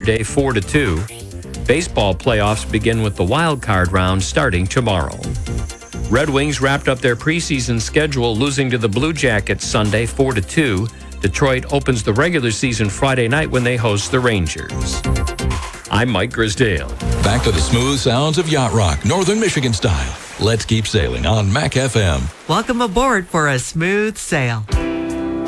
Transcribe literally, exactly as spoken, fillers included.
Saturday, four to two. Baseball playoffs begin with the wild card round starting tomorrow. Red Wings wrapped up their preseason schedule, losing to the Blue Jackets Sunday, four to two. Detroit opens the regular season Friday night when they host the Rangers. I'm Mike Grisdale. Back to the smooth sounds of yacht rock, Northern Michigan style. Let's keep sailing on Mac F M. Welcome aboard for a smooth sail.